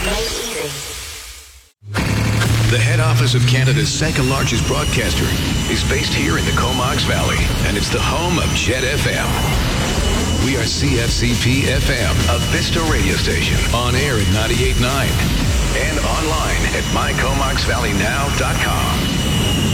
Made easy. The head office of Canada's second largest broadcaster is based here in the Comox Valley, and it's the home of Jet FM. We are CFCP FM, a Vista radio station, on air at 98.9 and online at mycomoxvalleynow.com.